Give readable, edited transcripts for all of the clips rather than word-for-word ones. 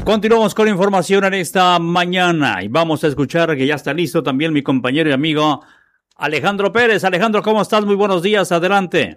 Continuamos con información en esta mañana y vamos a escuchar que ya está listo también mi compañero y amigo Alejandro Pérez. Alejandro, ¿cómo estás? Muy buenos días, adelante.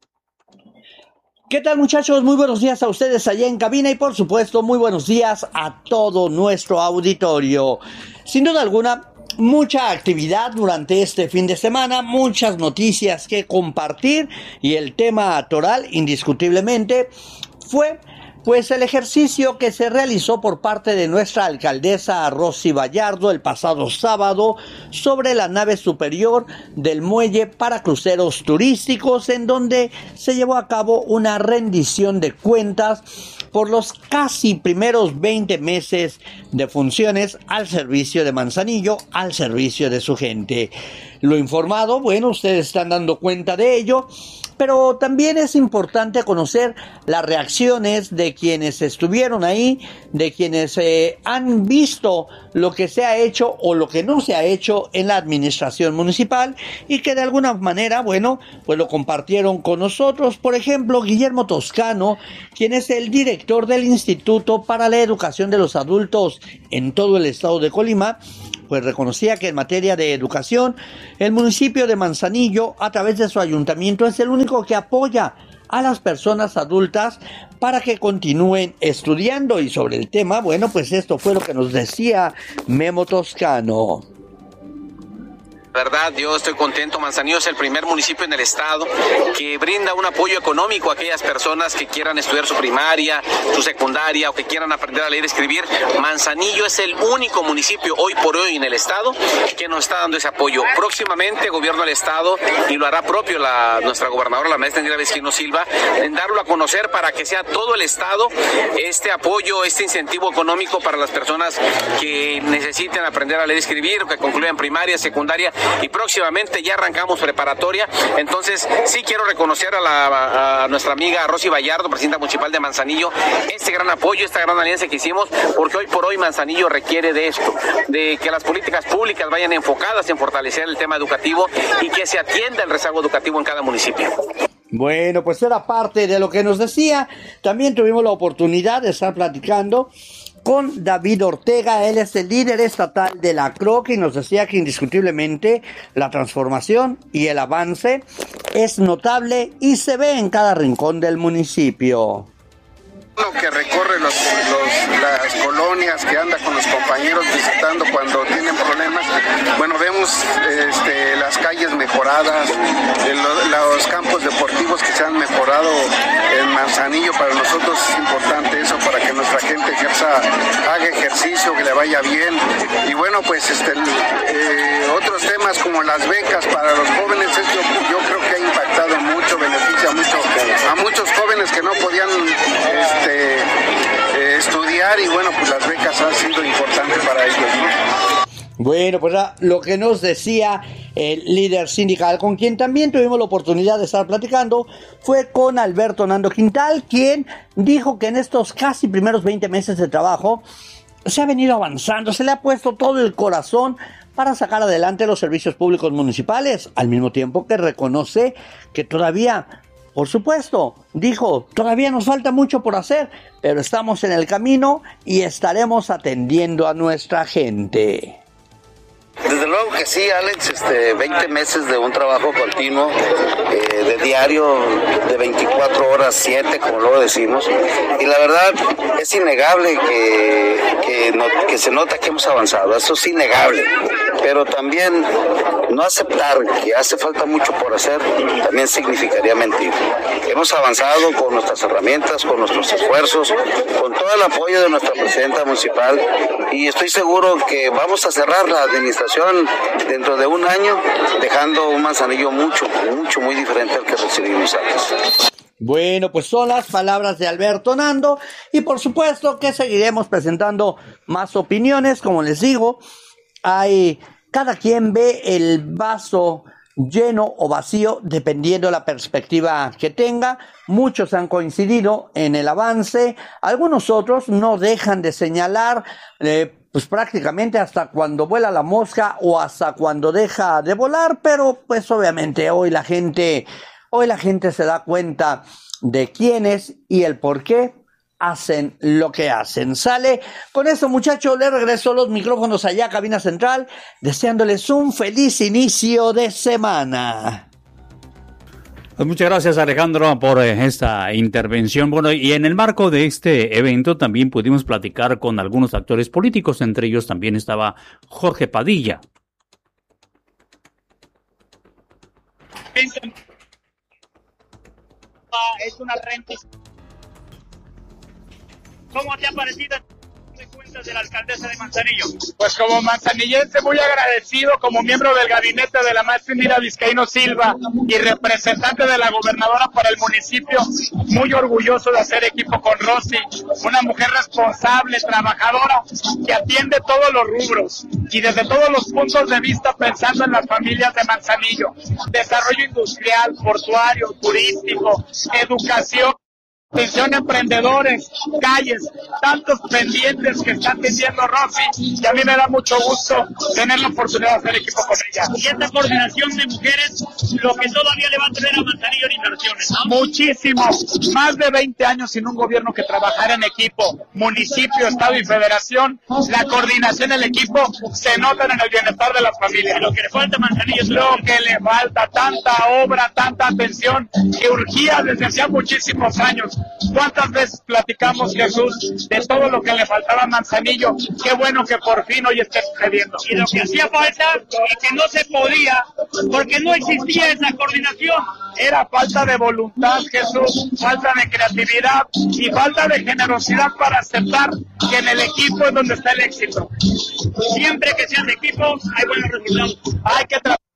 ¿Qué tal, muchachos? Muy buenos días a ustedes allá en cabina y por supuesto muy buenos días a todo nuestro auditorio. Sin duda alguna, mucha actividad durante este fin de semana, muchas noticias que compartir y el tema toral indiscutiblemente fue pues el ejercicio que se realizó por parte de nuestra alcaldesa Rosy Vallardo el pasado sábado sobre la nave superior del muelle para cruceros turísticos, en donde se llevó a cabo una rendición de cuentas por los casi primeros 20 meses de funciones al servicio de Manzanillo, al servicio de su gente. Lo informado, bueno, ustedes están dando cuenta de ello, pero también es importante conocer las reacciones de quienes estuvieron ahí, de quienes han visto lo que se ha hecho o lo que no se ha hecho en la administración municipal y que de alguna manera, bueno, pues lo compartieron con nosotros. Por ejemplo, Guillermo Toscano, quien es el director del Instituto para la Educación de los Adultos en todo el estado de Colima, pues reconocía que en materia de educación, el municipio de Manzanillo, a través de su ayuntamiento, es el único que apoya a las personas adultas para que continúen estudiando. Y sobre el tema, bueno, pues esto fue lo que nos decía Memo Toscano. Verdad, yo estoy contento. Manzanillo es el primer municipio en el estado que brinda un apoyo económico a aquellas personas que quieran estudiar su primaria, su secundaria o que quieran aprender a leer y escribir. Manzanillo es el único municipio hoy por hoy en el estado que nos está dando ese apoyo. Próximamente, gobierno del estado, y lo hará propio nuestra gobernadora, la maestra Indira Vizcaíno Silva, en darlo a conocer para que sea todo el estado este apoyo, este incentivo económico para las personas que necesiten aprender a leer y escribir, o que concluyan primaria, secundaria, y próximamente ya arrancamos preparatoria. Entonces sí quiero reconocer a nuestra amiga Rosy Vallardo, presidenta municipal de Manzanillo, este gran apoyo, esta gran alianza que hicimos, porque hoy por hoy Manzanillo requiere de esto, de que las políticas públicas vayan enfocadas en fortalecer el tema educativo y que se atienda el rezago educativo en cada municipio. Bueno, pues era parte de lo que nos decía. También tuvimos la oportunidad de estar platicando con David Ortega. Él es el líder estatal de la CROC y nos decía que indiscutiblemente la transformación y el avance es notable y se ve en cada rincón del municipio. Que recorre las colonias, que anda con los compañeros visitando cuando tienen problemas. Bueno, vemos las calles mejoradas, los campos deportivos que se han mejorado en Manzanillo. Para nosotros es importante eso, para que nuestra gente haga ejercicio, que le vaya bien. Y bueno, pues otros temas como las becas para los jóvenes, yo creo que ha impactado mucho, beneficia mucho a muchos jóvenes que no podían estudiar, y bueno, pues las becas han sido importantes para ellos, ¿no? Bueno, pues lo que nos decía el líder sindical, con quien también tuvimos la oportunidad de estar platicando, fue con Alberto Nando Quintal, quien dijo que en estos casi primeros 20 meses de trabajo se ha venido avanzando, se le ha puesto todo el corazón para sacar adelante los servicios públicos municipales, al mismo tiempo que reconoce que todavía, por supuesto, dijo, todavía nos falta mucho por hacer, pero estamos en el camino y estaremos atendiendo a nuestra gente. Desde luego que sí, Alex, 20 meses de un trabajo continuo, de diario, de 24 horas, 7, como luego decimos, y la verdad es innegable que se nota que hemos avanzado, eso es innegable, pero también no aceptar que hace falta mucho por hacer, también significaría mentir. Hemos avanzado con nuestras herramientas, con nuestros esfuerzos, con todo el apoyo de nuestra presidenta municipal, y estoy seguro que vamos a cerrar la administración dentro de un año, dejando un Manzanillo muy diferente al que recibimos antes. Bueno, pues son las palabras de Alberto Nando, y por supuesto que seguiremos presentando más opiniones. Como les digo, cada quien ve el vaso lleno o vacío dependiendo de la perspectiva que tenga. Muchos han coincidido en el avance, algunos otros no dejan de señalar pues prácticamente hasta cuando vuela la mosca o hasta cuando deja de volar, pero pues obviamente hoy la gente se da cuenta de quién es y el por qué hacen lo que hacen. Sale. Con esto, muchachos, le regreso los micrófonos allá a Cabina Central, deseándoles un feliz inicio de semana. Pues muchas gracias, Alejandro, por esta intervención. Bueno, y en el marco de este evento también pudimos platicar con algunos actores políticos, entre ellos también estaba Jorge Padilla. Es una renta. ¿Cómo te ha parecido de cuentas de la alcaldesa de Manzanillo? Pues como manzanillense muy agradecido, como miembro del gabinete de la maestra Indira Vizcaíno Silva y representante de la gobernadora para el municipio, muy orgulloso de hacer equipo con Rosy, una mujer responsable, trabajadora, que atiende todos los rubros y desde todos los puntos de vista pensando en las familias de Manzanillo, desarrollo industrial, portuario, turístico, educación, atención a emprendedores, calles, tantos pendientes que está atendiendo Rosy, y a mí me da mucho gusto tener la oportunidad de hacer equipo con ella. Y esta coordinación de mujeres, lo que todavía le va a traer a Manzanillo en inversiones, ¿no? Muchísimo, más de 20 años sin un gobierno que trabajara en equipo, municipio, estado y federación, la coordinación del equipo se nota en el bienestar de las familias. Y lo que le falta a Manzanillo es lo que le falta, tanta obra, tanta atención que urgía desde hacía muchísimos años. ¿Cuántas veces platicamos, Jesús, de todo lo que le faltaba a Manzanillo? Qué bueno que por fin hoy esté sucediendo. Y lo que hacía falta y que no se podía, porque no existía esa coordinación. Era falta de voluntad, Jesús, falta de creatividad y falta de generosidad para aceptar que en el equipo es donde está el éxito. Siempre que sean de equipo, hay buenos resultados. Hay que trabajar.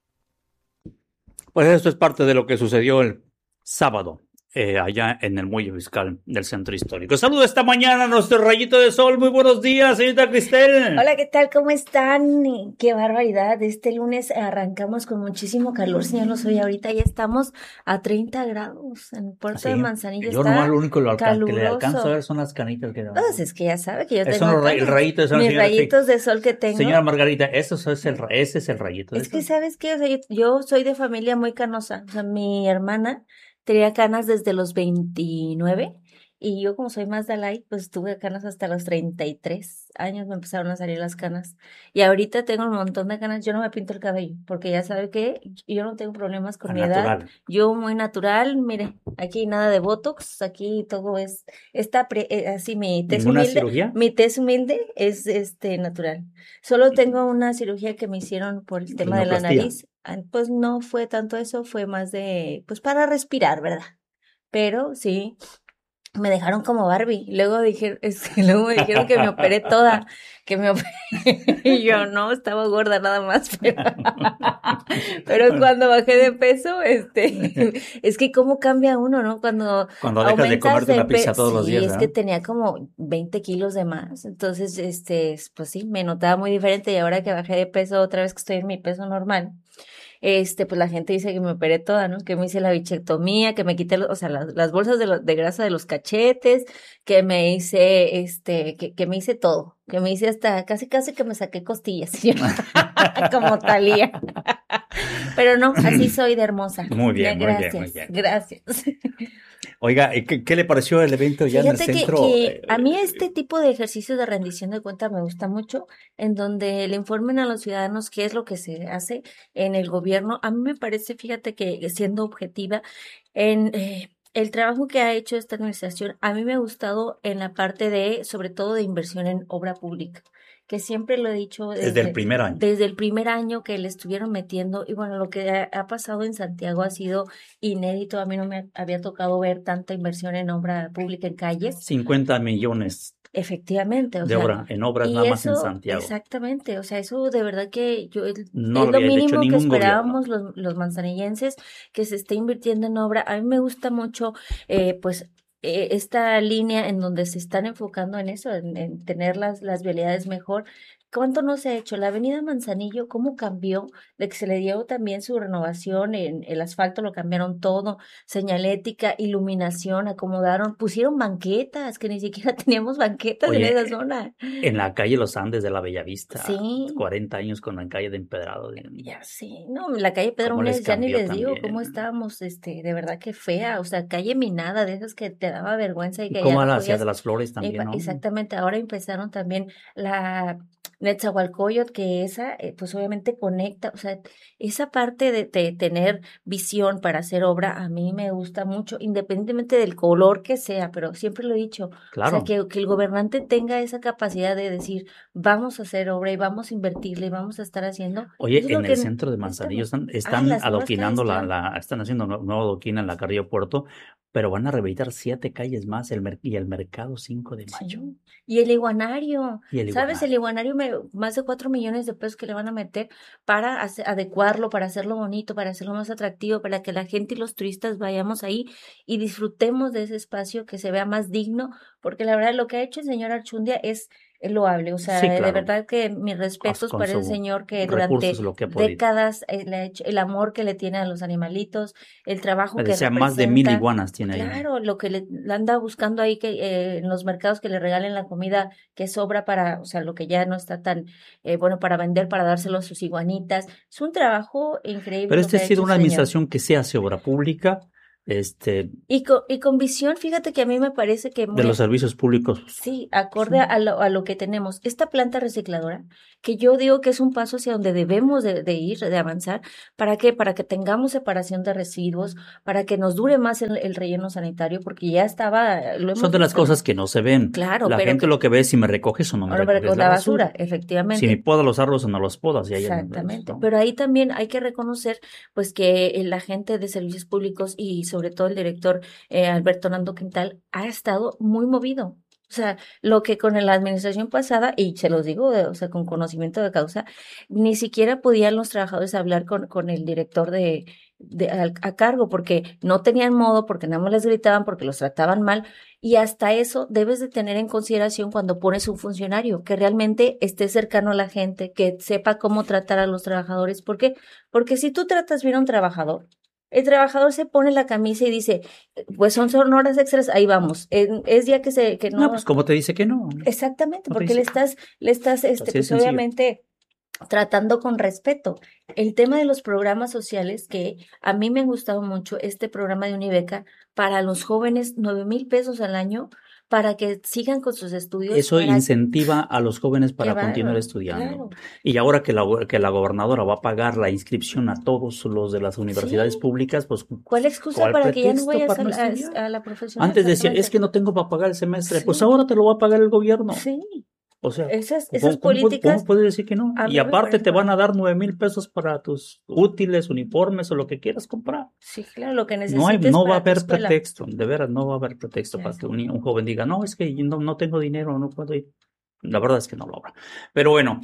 Pues esto es parte de lo que sucedió el sábado. Allá en el muelle fiscal del centro histórico. Saludo esta mañana a nuestro rayito de sol. Muy buenos días, señorita Cristel. Hola, ¿qué tal? ¿Cómo están? Qué barbaridad. Este lunes arrancamos con muchísimo calor, señor Lozoya. Y ahorita ya estamos a 30 grados en el puerto de Manzanillo. Yo nomás lo único que le alcanzo a ver son las canitas que... Pues es que ya sabe que yo tengo el rayito de sol, mis rayitos de sol que tengo. Señora Margarita, ese es el rayito de sol. Es que, ¿sabes qué? O sea, yo soy de familia muy canosa. O sea, mi hermana tenía canas desde los 29 y yo, como soy más de light, pues tuve canas hasta los 33 años, me empezaron a salir las canas. Y ahorita tengo un montón de canas. Yo no me pinto el cabello porque ya sabe que yo no tengo problemas con mi edad. Yo muy natural, mire, aquí nada de botox, aquí todo está así. Mi tez humilde, cirugía? Mi tez humilde es natural. Solo tengo una cirugía que me hicieron por el tema de la nariz. Pues no fue tanto eso, fue más de, pues para respirar, ¿verdad? Pero sí, me dejaron como Barbie. Luego me dijeron que me operé toda, y yo no, estaba gorda nada más, pero cuando bajé de peso, es que cómo cambia uno, ¿no? Cuando dejas de comerte una pizza todos los días, sí, es que tenía como 20 kilos de más, entonces, pues sí, me notaba muy diferente, y ahora que bajé de peso, otra vez que estoy en mi peso normal, pues la gente dice que me operé toda, ¿no? Que me hice la bichectomía, que me quité, las bolsas de grasa de los cachetes, que me hice, que me hice todo, que me hice hasta casi que me saqué costillas, como Talía. Pero no, así soy de hermosa. Muy bien, gracias, muy bien. Gracias. Oiga, ¿qué le pareció el evento ya Fíjate en el centro? Que a mí este tipo de ejercicio de rendición de cuentas me gusta mucho, en donde le informen a los ciudadanos qué es lo que se hace en el gobierno. A mí me parece, fíjate que siendo objetiva, en el trabajo que ha hecho esta administración, a mí me ha gustado en la parte sobre todo de inversión en obra pública, que siempre lo he dicho desde el primer año. Desde el primer año que le estuvieron metiendo, y bueno, lo que ha pasado en Santiago ha sido inédito. A mí no me había tocado ver tanta inversión en obra pública en calles. 50 millones. Efectivamente, en obras nada más en Santiago. Exactamente, o sea, eso de verdad que es lo mínimo que esperábamos los manzanillenses, que se esté invirtiendo en obra. A mí me gusta mucho, esta línea en donde se están enfocando en eso, en tener las vialidades mejor, ¿Cuánto no se ha hecho? La avenida Manzanillo, ¿cómo cambió? De que se le dio también su renovación, en el asfalto lo cambiaron todo, señalética, iluminación, acomodaron, pusieron banquetas, que ni siquiera teníamos banquetas en esa Oye, zona. en la calle Los Andes de la Bellavista, Sí, 40 años con la calle de Empedrado. ya sí, no, la calle Pedro ¿Cómo les Núñez, ya ni cambió les digo cómo también? estábamos, de verdad que fea, o sea, calle minada, de esas que te daba vergüenza y Y que ya cómo a no la Ciudad de podías. las Flores también, ¿no? Exactamente, ahora empezaron también la Netzahualcóyotl, que esa, pues obviamente conecta, o sea, esa parte de tener visión para hacer obra, a mí me gusta mucho, independientemente del color que sea, pero siempre lo he dicho, o sea, Claro. que el gobernante tenga esa capacidad de decir, vamos a hacer obra y vamos a invertirle y vamos a estar haciendo, Oye, eso es lo en el que centro de Manzanillo necesitamos. están Las nuevas calles, adoquinando claro. están haciendo nueva adoquina en la Carrillo Puerto, pero van a rehabilitar 7 calles más y el mercado 5 de mayo. Sí. Y el iguanario, Y el ¿sabes? El iguanario. iguanario, más de 4 millones de pesos que le van a meter para adecuarlo, para hacerlo bonito, para hacerlo más atractivo, para que la gente y los turistas vayamos ahí y disfrutemos de ese espacio, que se vea más digno, porque la verdad lo que ha hecho el señor Archundia es loable, o sea, Sí, de claro, verdad que mis respetos con para ese sus señor que recursos durante lo que ha podido. décadas el amor que le tiene a los animalitos, el trabajo Me que decía, más de 1000 representa. iguanas tiene ahí. Claro, lo que le anda buscando ahí que en los mercados que le regalen la comida que sobra para, o sea, lo que ya no está tan bueno para vender, para dárselo a sus iguanitas. Es un trabajo increíble Pero lo que ha ha sido hecho el una señor. administración que se hace obra pública, Y con visión, fíjate que a mí me parece que de los servicios públicos. sí, acorde a lo que tenemos. Esta planta recicladora, que yo digo que es un paso hacia donde debemos de ir, de avanzar. ¿Para qué? Para que tengamos separación de residuos, para que nos dure más el relleno sanitario, porque ya estaba, lo Son hemos de las visto. cosas que no se ven. Claro, La pero gente lo que ve es si me recoges o no me ahora recoges con la la basura, basura. Si me efectivamente. podas los árboles o no los podas. Y ahí Exactamente, ¿no? pero ahí también hay que reconocer pues que el agente de servicios públicos y sobre todo el director Alberto Nando Quintal ha estado muy movido. O sea, lo que con la administración pasada, y se los digo, o sea, con conocimiento de causa, ni siquiera podían los trabajadores hablar con el director a cargo, porque no tenían modo, porque nada más les gritaban, porque los trataban mal, y hasta eso debes de tener en consideración cuando pones un funcionario, que realmente esté cercano a la gente, que sepa cómo tratar a los trabajadores. ¿Por qué? Porque si tú tratas bien a un trabajador, el trabajador se pone la camisa y dice, pues son horas extras, ahí vamos. Es día que No, no. pues como te dice que no. Exactamente, ¿Cómo te porque le dice? estás, Así de pues sencillo. obviamente tratando con respeto. El tema de los programas sociales, que a mí me ha gustado mucho, este programa de Unibeca para los jóvenes, 9,000 pesos al año, para que sigan con sus estudios. Eso incentiva a los jóvenes para continuar bárbaro, estudiando. claro. Y ahora que la gobernadora va a pagar la inscripción a todos los de las universidades Sí. públicas, pues ¿Cuál excusa ¿cuál para que ya no pretexto vayas para no estudiar? a la profesional? Antes decía, Exactamente. es que no tengo para pagar el semestre. Sí. Pues ahora te lo va a pagar el gobierno. Sí. O sea, Esas ¿cómo políticas. puedes decir que no? a mí Y me aparte parece te van a correcto. dar 9000 pesos para tus útiles, uniformes o lo que quieras comprar. Sí, claro, lo que No necesites va a para tu haber escuela. pretexto, de veras, no va a haber pretexto Ya para sé. que un joven diga, no, es que yo no tengo dinero, no puedo ir. La verdad es que no lo habrá. Pero bueno,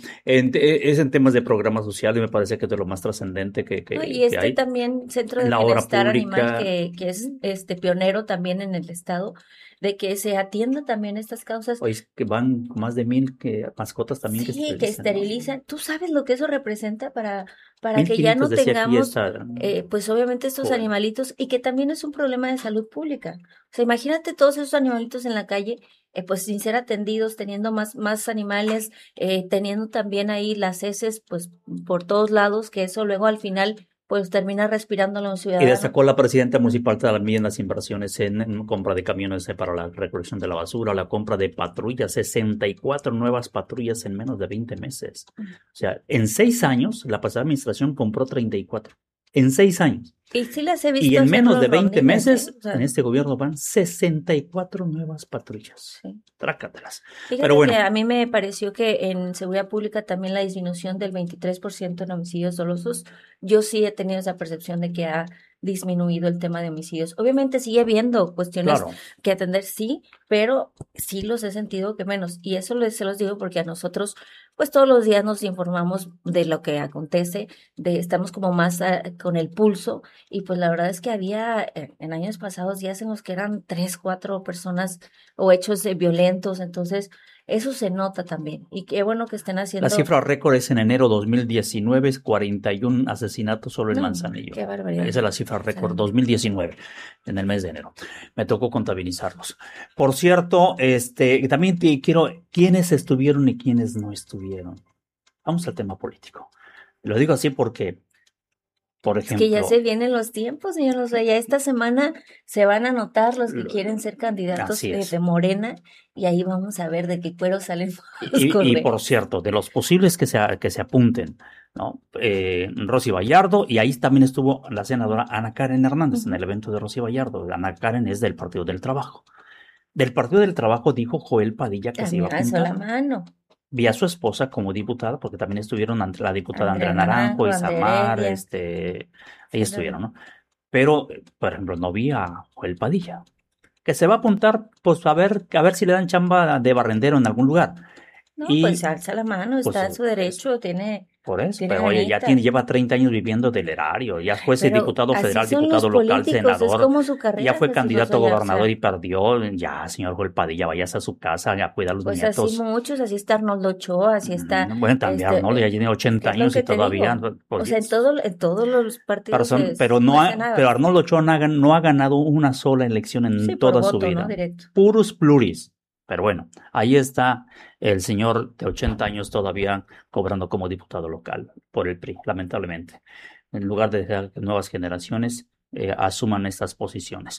es en temas de programa social y me parece que es de lo más trascendente No, y que hay. también Centro de La obra Bienestar Animal, pública, que es pionero también en el estado, de que se atienda también estas causas. hoy es que van más de 1000 mascotas también que Sí, que esterilizan, ¿no? esterilizan. ¿Tú sabes lo que eso representa para que ya 1500 no decía aquí tengamos, esta pues obviamente estos joven. animalitos, y que también es un problema de salud pública? O sea, imagínate todos esos animalitos en la calle, pues sin ser atendidos, teniendo más animales, teniendo también ahí las heces, pues por todos lados, que eso luego al final pues termina respirándolo un Y ciudadano. destacó la presidenta municipal también las inversiones en compra de camiones para la recolección de la basura, la compra de patrullas, 64 nuevas patrullas en menos de 20 meses. O sea, en 6 años, la pasada administración compró 34. En 6 años. Y sí las he visto Y en hacer menos los de 20 rondines, meses, O sea, en este gobierno van 64 nuevas patrullas. sí. Trácatelas. Fíjate Pero bueno, que a mí me pareció que en seguridad pública también la disminución del 23% en homicidios dolosos, yo sí he tenido esa percepción de que ha disminuido el tema de homicidios. Obviamente sigue habiendo cuestiones claro, que atender, sí, pero sí los he sentido que menos. Y eso se los digo porque a nosotros, pues todos los días nos informamos de lo que acontece, estamos como más con el pulso, y pues la verdad es que había en años pasados días en los que eran 3, 4 personas o hechos violentos. Entonces, eso se nota también. Y qué bueno que estén haciendo... La cifra récord es en enero 2019, 41 asesinatos solo en Manzanillo. Qué barbaridad. Esa es la cifra récord, 2019, en el mes de enero. Me tocó contabilizarlos. Por cierto, también te quiero, ¿quiénes estuvieron y quiénes no estuvieron? Vamos al tema político. Lo digo así porque, por ejemplo... Es que ya se vienen los tiempos, señor Lozoya. Ya esta semana se van a anotar los que quieren ser candidatos de Morena y ahí vamos a ver de qué cuero salen los y por cierto, de los posibles que se apunten, ¿no? Rosy Vallardo, y ahí también estuvo la senadora Ana Karen Hernández en el evento de Rosy Vallardo. Ana Karen es del Partido del Trabajo. Del Partido del Trabajo dijo Joel Padilla que se iba a apuntar. La mano. Vi a su esposa como diputada, porque también estuvieron la diputada Andrea Naranjo, Isamar, ahí estuvieron, ¿no? Pero, por ejemplo, no vi a Joel Padilla, que se va a apuntar, pues a ver si le dan chamba de barrendero en algún lugar. No, pues alza la mano, está en su derecho, tiene... Por eso, pero oye, lleva 30 años viviendo del erario, ya fue diputado federal, diputado local, senador, ya fue candidato a gobernador y perdió. Ya, señor Joel Padilla, vayas a su casa a cuidar a los nietos. Pues así muchos, así está Arnoldo Ochoa, así está... Bueno, también Arnoldo ya tiene 80 años y todavía... O sea, en todos los partidos... Pero Arnoldo Ochoa no ha ganado una sola elección en toda su vida. Puros pluris. Pero bueno, ahí está el señor de 80 años todavía cobrando como diputado local por el PRI, lamentablemente. En lugar de dejar que nuevas generaciones asuman estas posiciones.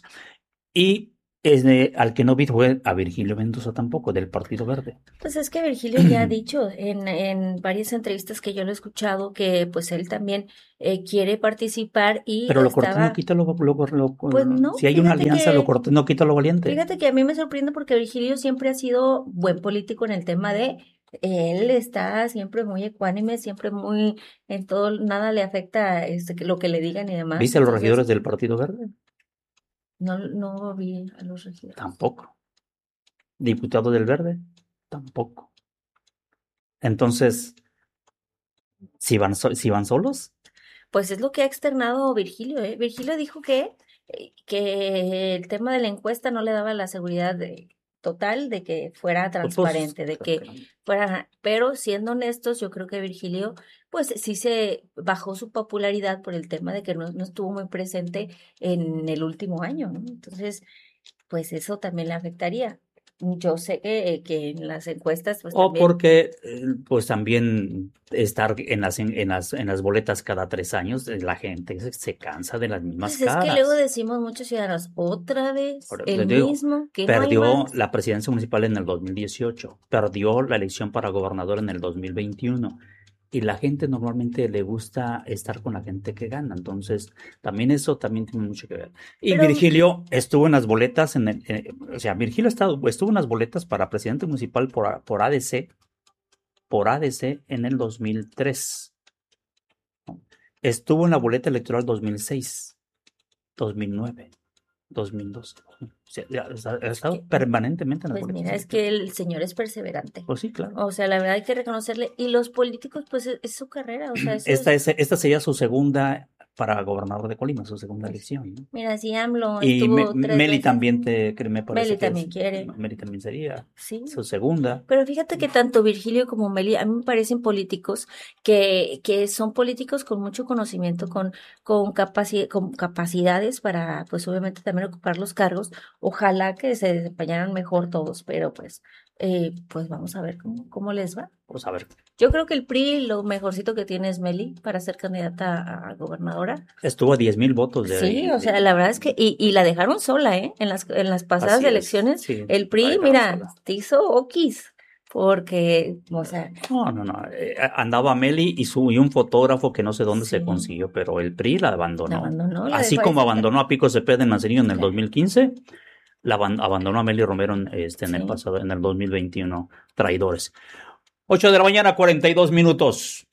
Y al que no vi fue a Virgilio Mendoza tampoco, del Partido Verde. Pues es que Virgilio ya ha dicho en varias entrevistas que yo lo he escuchado que pues él también quiere participar y pero lo corté no quita lo pues no, si hay una alianza lo corté no quita lo valiente. Fíjate que a mí me sorprende porque Virgilio siempre ha sido buen político en el tema de él está siempre muy ecuánime, siempre muy en todo, nada le afecta lo que le digan y demás. ¿Viste a los regidores del Partido Verde? No vi a los regidores. Tampoco. ¿Diputado del Verde? Tampoco. Entonces, ¿si van solos? Pues es lo que ha externado Virgilio. Virgilio dijo que el tema de la encuesta no le daba la seguridad total de que fuera transparente, de que fuera, pero siendo honestos, yo creo que Virgilio, pues sí se bajó su popularidad por el tema de que no estuvo muy presente en el último año, ¿no? Entonces, pues eso también le afectaría. Yo sé que en las encuestas pues también... porque pues también estar en las boletas cada 3 años la gente se cansa de las mismas pues caras. Es que luego decimos muchos ciudadanos otra vez mismo que perdió la presidencia municipal en el 2018, perdió la elección para gobernador en el 2021 y la gente normalmente le gusta estar con la gente que gana, entonces también eso también tiene mucho que ver. Y pero, Virgilio estuvo en las boletas, Virgilio estuvo en las boletas para presidente municipal por ADC en el 2003. Estuvo en la boleta electoral 2006, 2009, 2012. Ha estado permanentemente en las boletas. Mira, es que el señor es perseverante. Pues sí, claro. O sea, la verdad hay que reconocerle. Y los políticos, pues es su carrera. O sea, esta sería su segunda para gobernador de Colima, su segunda elección, ¿no? Mira, si AMLO y estuvo Meli también me parece Meli también quiere. Meli también sería su segunda. Pero fíjate que tanto Virgilio como Meli, a mí me parecen políticos que son políticos con mucho conocimiento, con capacidades para, pues obviamente también ocupar los cargos. Ojalá que se desempeñaran mejor todos, pero pues vamos a ver cómo les va. Vamos a ver. Yo creo que el PRI lo mejorcito que tiene es Meli para ser candidata a gobernadora. Estuvo a 10,000 votos. Sí, o sea, la verdad es que, y la dejaron sola, en las pasadas elecciones. Sí, el PRI, mira, te hizo oquis. Porque, o sea... No. Andaba Meli y un fotógrafo que no sé dónde se consiguió, pero el PRI la abandonó. Así como abandonó a Pico Cepeda en Manzanillo en el 2015, abandonó a Meli Romero en el pasado, en el 2021. Traidores. 8 de la mañana, 42 minutos.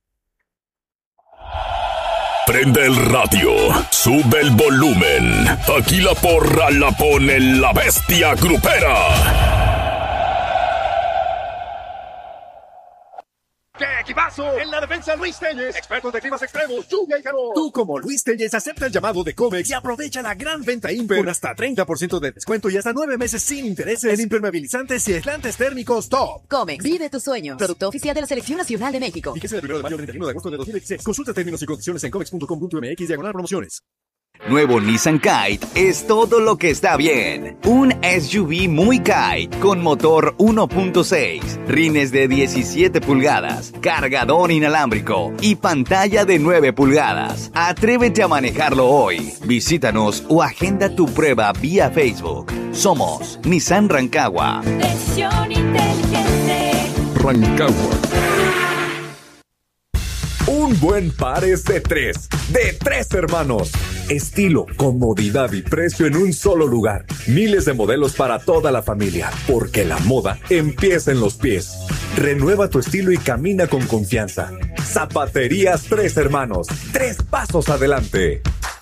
Prende el radio, sube el volumen. Aquí la porra la pone la bestia grupera. ¿Qué vas? golazo. En la defensa, Luis Telles. Expertos de climas extremos, lluvia y calor. Tú, como Luis Telles, acepta el llamado de Comex y aprovecha la gran venta Imper con hasta 30% de descuento y hasta 9 meses sin intereses en impermeabilizantes y aislantes térmicos Top. Comex, vive tus sueños. Producto oficial de la Selección Nacional de México. Fíjese del 1 de mayo al 31 de agosto de 2016. Consulta términos y condiciones en comex.com.mx/promociones. Nuevo Nissan Kite es todo lo que está bien. Un SUV muy Kite con motor 1.6, rines de 17 pulgadas, cargador inalámbrico y pantalla de 9 pulgadas. Atrévete a manejarlo hoy. Visítanos o agenda tu prueba vía Facebook. Somos Nissan Rancagua. Decisión inteligente. Rancagua. Un buen par es de tres hermanos. Estilo, comodidad y precio en un solo lugar. Miles de modelos para toda la familia, porque la moda empieza en los pies. Renueva tu estilo y camina con confianza. Zapaterías Tres Hermanos, 3 pasos adelante.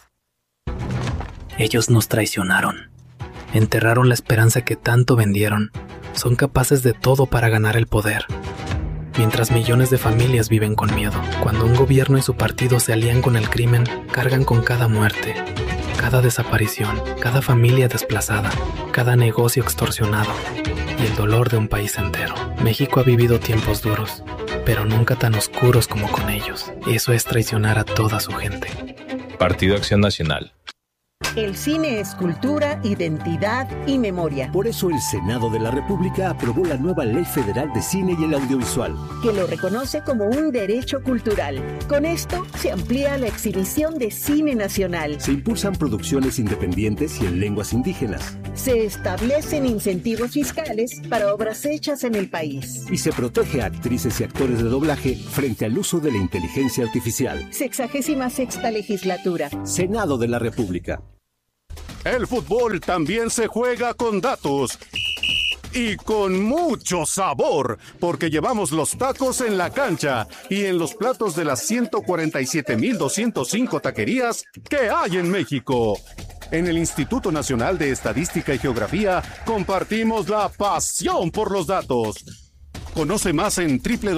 Ellos nos traicionaron. Enterraron la esperanza que tanto vendieron. Son capaces de todo para ganar el poder. Mientras millones de familias viven con miedo, cuando un gobierno y su partido se alían con el crimen, cargan con cada muerte, cada desaparición, cada familia desplazada, cada negocio extorsionado y el dolor de un país entero. México ha vivido tiempos duros, pero nunca tan oscuros como con ellos. Eso es traicionar a toda su gente. Partido Acción Nacional. El cine es cultura, identidad y memoria. Por eso el Senado de la República aprobó la nueva Ley Federal de Cine y el Audiovisual, que lo reconoce como un derecho cultural. Con esto se amplía la exhibición de cine nacional. Se impulsan producciones independientes y en lenguas indígenas. Se establecen incentivos fiscales para obras hechas en el país. Y se protege a actrices y actores de doblaje frente al uso de la inteligencia artificial. 66ª legislatura. Senado de la República. El fútbol también se juega con datos y con mucho sabor, porque llevamos los tacos en la cancha y en los platos de las 147,205 taquerías que hay en México. En el Instituto Nacional de Estadística y Geografía compartimos la pasión por los datos. Conoce más en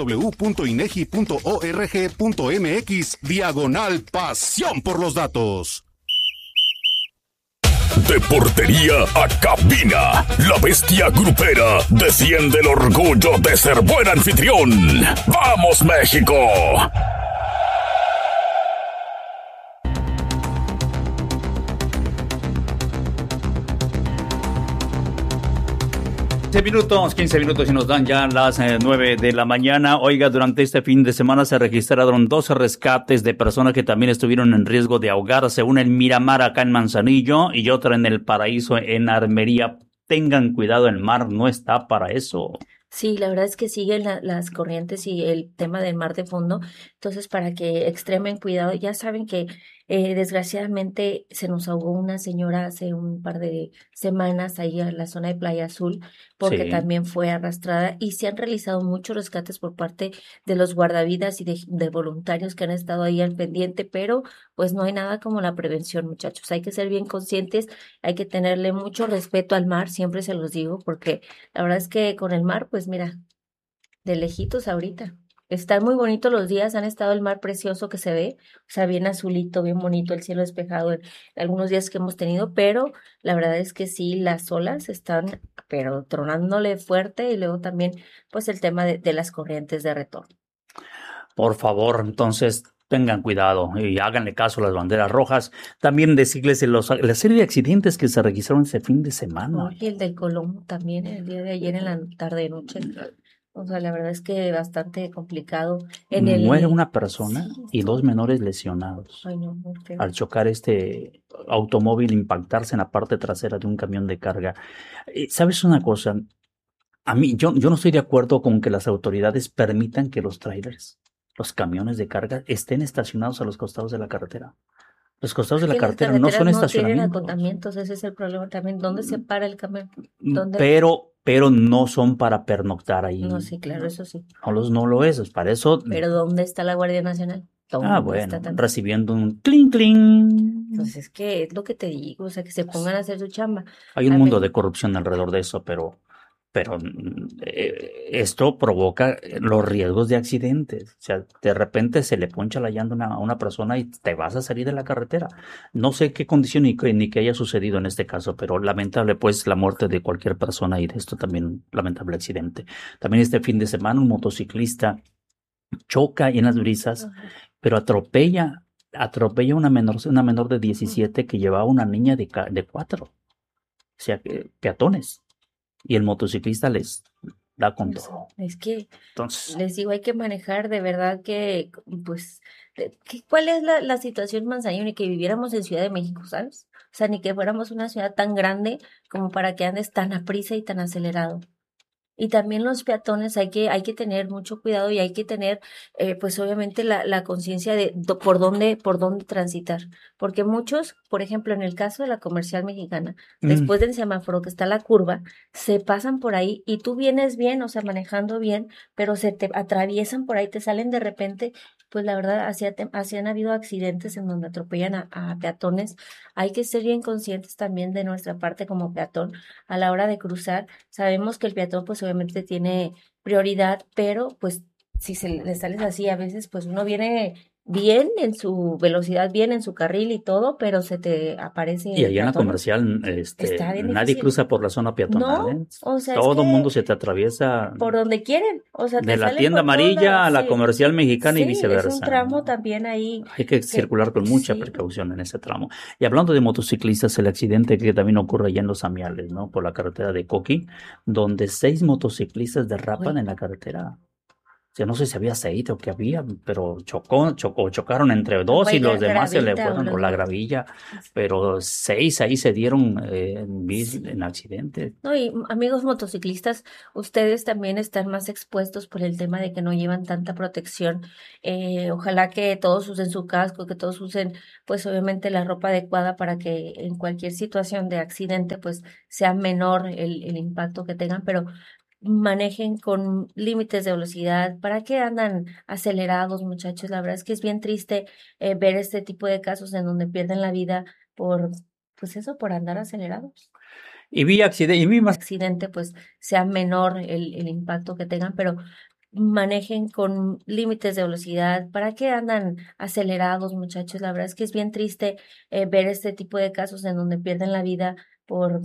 www.inegi.org.mx/pasión por los datos. De portería a cabina, la bestia grupera defiende el orgullo de ser buen anfitrión. ¡Vamos, México! 15 minutos y nos dan ya las 9 de la mañana. Oiga, durante este fin de semana se registraron 12 rescates de personas que también estuvieron en riesgo de ahogarse. Una en Miramar, acá en Manzanillo, y otra en El Paraíso, en Armería. Tengan cuidado, el mar no está para eso. Sí, la verdad es que siguen las corrientes y el tema del mar de fondo. Entonces, para que extremen cuidado, ya saben que desgraciadamente se nos ahogó una señora hace un par de semanas ahí en la zona de Playa Azul, porque también fue arrastrada, y se han realizado muchos rescates por parte de los guardavidas y de voluntarios que han estado ahí al pendiente, pero pues no hay nada como la prevención, muchachos. Hay que ser bien conscientes, hay que tenerle mucho respeto al mar, siempre se los digo, porque la verdad es que con el mar, pues mira, de lejitos ahorita. Están muy bonitos los días, han estado el mar precioso que se ve, o sea, bien azulito, bien bonito, el cielo despejado en algunos días que hemos tenido, pero la verdad es que sí, las olas están, pero tronándole fuerte, y luego también, pues, el tema de las corrientes de retorno. Por favor, entonces, tengan cuidado y háganle caso a las banderas rojas. También decirles la serie de accidentes que se registraron ese fin de semana. Y el del Colombo también, el día de ayer en la tarde-noche. O sea, la verdad es que bastante complicado. Muere una persona y 2 menores lesionados. Ay, no, al chocar este automóvil, impactarse en la parte trasera de un camión de carga. ¿Sabes una cosa? A mí, yo no estoy de acuerdo con que las autoridades permitan que los trailers, los camiones de carga, estén estacionados a los costados de la carretera. Los costados de la carretera no son estacionamientos. No tienen acotamientos, ese es el problema también. ¿Dónde se para el camión? Pero no son para pernoctar ahí. No, sí, claro, eso sí. No lo es, para eso. Pero ¿dónde está la Guardia Nacional? Bueno, recibiendo un clink, clink. Pues es que es lo que te digo, o sea, que se pongan a hacer su chamba. Hay un mundo de corrupción alrededor de eso, pero pero esto provoca los riesgos de accidentes. O sea, de repente se le poncha la llanta a una persona y te vas a salir de la carretera. No sé qué condición ni qué haya sucedido en este caso, pero lamentable pues la muerte de cualquier persona y de esto también un lamentable accidente. También este fin de semana un motociclista choca en las brisas, pero atropella una menor de 17 que llevaba una niña de 4, o sea, peatones. Y el motociclista les da con todo. Es que, entonces, les digo, hay que manejar de verdad que, pues, ¿cuál es la situación, Manzanillo? Ni que viviéramos en Ciudad de México, ¿sabes? O sea, ni que fuéramos una ciudad tan grande como para que andes tan aprisa y tan acelerado. Y también los peatones hay que tener mucho cuidado y hay que tener, pues obviamente la conciencia de por dónde transitar. Porque muchos, por ejemplo, en el caso de la Comercial Mexicana, después del semáforo que está la curva, se pasan por ahí y tú vienes bien, o sea, manejando bien, pero se te atraviesan por ahí, te salen de repente. Pues la verdad, así han habido accidentes en donde atropellan a peatones. Hay que ser bien conscientes también de nuestra parte como peatón a la hora de cruzar. Sabemos que el peatón pues obviamente tiene prioridad, pero pues si se le sales así a veces pues uno viene bien en su velocidad, bien en su carril y todo, pero se te aparece y allá en la peatón. Comercial nadie cruza por la zona peatonal, No, o sea, todo el mundo se te atraviesa por donde quieren, o sea, de la tienda amarilla a la Comercial Mexicana y viceversa. Es un tramo también ahí. Hay que circular con mucha precaución en ese tramo. Y hablando de motociclistas, el accidente que también ocurre allá en Los Amiales, ¿no? Por la carretera de Coqui, donde 6 motociclistas derrapan en la carretera. O sea, no sé si había aceite o qué había, pero chocaron entre 2 y los demás se le fueron por la gravilla, pero 6 ahí se dieron en accidente. No, y amigos motociclistas, ustedes también están más expuestos por el tema de que no llevan tanta protección. Ojalá que todos usen su casco, que todos usen, pues obviamente la ropa adecuada para que en cualquier situación de accidente, pues sea menor el impacto que tengan, pero manejen con límites de velocidad. ¿Para qué andan acelerados, muchachos? La verdad es que es bien triste ver este tipo de casos en donde pierden la vida por, pues eso, por andar acelerados. Y accidente, pues sea menor el impacto que tengan, pero manejen con límites de velocidad. ¿Para qué andan acelerados, muchachos? La verdad es que es bien triste ver este tipo de casos en donde pierden la vida por